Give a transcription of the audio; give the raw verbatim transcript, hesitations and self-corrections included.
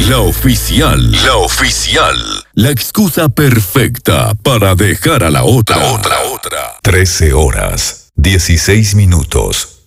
La oficial. La oficial. La excusa perfecta para dejar a la otra. La otra, otra. trece horas, dieciséis minutos.